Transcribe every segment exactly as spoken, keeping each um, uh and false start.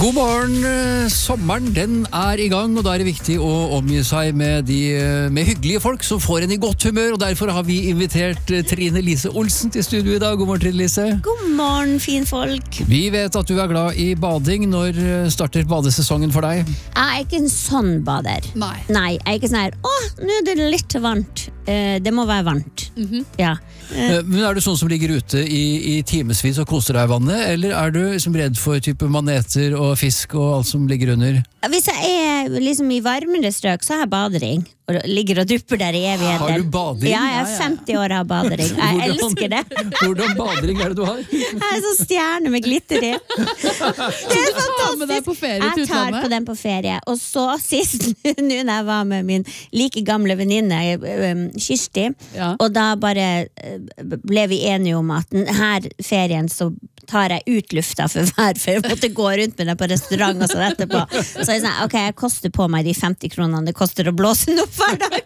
God morgen, sommeren den er i gang, og da er det viktig å omgi seg med, de, med hyggelige folk som får en i godt humør, og derfor har vi invitert Trine Lise Olsen til studio i dag. God morgen, Trine Lise. God morgen, fin folk. Vi vet at du er glad i bading. Når starter badesesongen for deg? Jeg er ikke en sånn bader. Nei. Nei, jeg er ikke sånn her, åh, nå er det litt varmt. Uh, det må være varmt. Mm-hmm. Ja. Uh, Men er du sånn som ligger ute i, i timesvis og koser deg i vannet, eller er du liksom redd for type maneter og fisk og alt som ligger under? Hvis jeg er liksom i varmere strøk, så har jeg badering. Og ligger og dupper der i evigheter. Har du badering? Ja, jeg er femti år og har badering. Jeg Hvordan- elsker det. Hvordan badering er det du har? Jeg er sånn stjerne med glitter i. Det er tar med deg på ferie til Jeg tar utlandet? på den på ferie. Og så sist, nå når jeg var med min like gamle venninne, um, Kirsti, Ja. og da bare uh, ble vi enige om at denne ferien så tar jeg ut lufta for hver, for jeg måtte gå rundt med den på restaurant og sånn etterpå. Så jeg sa, ok, jeg koster på meg de femti kronene det koster å blåse den opp hver dag.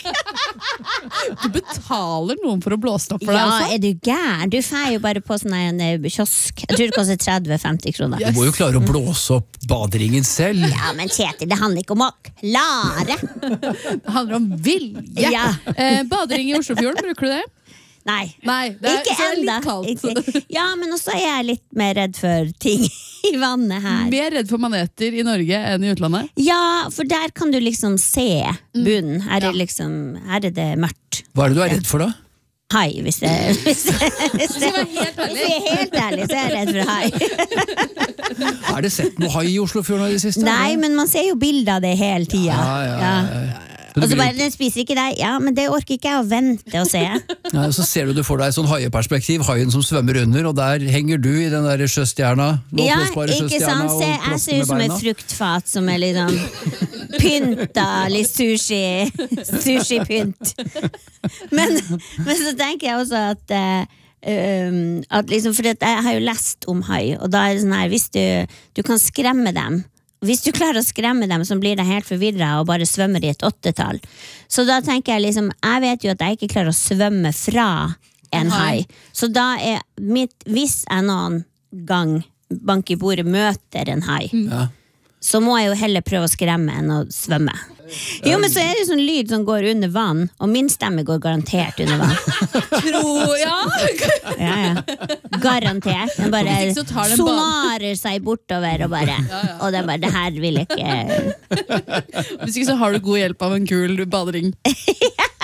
Du betaler noen for å blåse den opp for deg Ja, også? er du gæren? Du får jo bare på sånn en eh, kiosk. Jeg tror det koster tretti til femti kroner. Du må jo klare å blåse opp baderingen selv. Ja, men Kjetil, det handler ikke om å klare. Det handler om vilje. Ja. Eh, badering i Oslofjorden, bruker du det? Nei, Nei, det er, ikke så er det enda. litt kaldt. Ikke- Ja, men også er jeg litt mer redd for ting i vannet her. Mer redd for maneter i Norge enn i utlandet? Ja, for der kan du liksom se bunnen. Her er, Ja. liksom, her er det mørkt. Hva er det du er redd for da? Hai, hvis jeg, hvis jeg, hvis Skal jeg, jeg være helt hvis jeg er helt ærlig, så er jeg redd for hai. Er det sett noe hai i Oslofjorden i det siste? Nei, men man ser jo bilder av det hele tida. Ja, ja, ja, ja. Og Du så blir- bare, den spiser ikke deg. Ja, men det orker ikke jeg å vente og se. Ja, så ser du du får deg sånn haieperspektiv, haien som svømmer under, og der henger du i den der sjøstjerna. Den Ja, oppblåsbare ikke sjøstjerna sant? og Se, jeg plasker ser ut med som et beina. fruktfat som er litt sånn pynta, litt sushi, sushi-pynt. Men, men så tenker jeg også at, eh, um, at liksom, for jeg har jo lest om hai, og da er det sånn her, hvis du, du kan skremme dem, hvis du klarer å skremme dem, så blir de helt forvirret og bare svømmer i et åttetall. Så da tenker jeg liksom, jeg vet jo at jeg ikke klarer å svømme fra en hai. Så da er mitt, hvis jeg noen gang bank i bordet møter en hai, Ja. så må jeg jo heller prøve å skremme enn å svømme. Jo, men så er det sånn lyd som går under vann, og min stemme går garantert under vann. Tro, ja. Ja, ja. Garantert. Den bare Hvis ikke så tar den banen. sonarer seg bortover og bare, og den bare, det her vil jeg ikke. Hvis ikke så har du god hjelp av en kul badering.